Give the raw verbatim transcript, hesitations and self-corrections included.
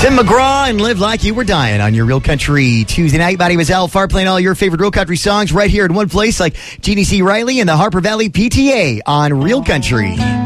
Tim McGraw and Live Like You Were Dying on your Real Country Tuesday night. My name is Al Farr, playing all your favorite Real Country songs right here in one place, like Jeannie C. Riley and the Harper Valley P T A on Real Country.